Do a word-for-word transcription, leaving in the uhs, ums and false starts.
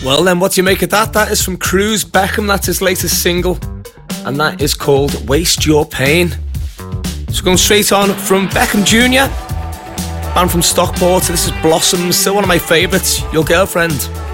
Well then, what do you make of that? That is from Cruz Beckham. That's his latest single, and that is called Waste Your Pain. So going straight on from Beckham Junior, band from Stockport. This is Blossoms, still one of my favourites, Your Girlfriend.